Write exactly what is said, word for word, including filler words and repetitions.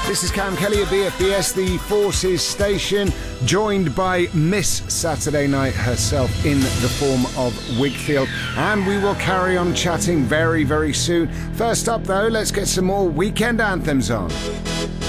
This is Cam Kelly at B F B S, the Forces station, joined by Miss Saturday Night herself in the form of Wigfield. And we will carry on chatting very, very soon. First up, though, let's get some more weekend anthems on.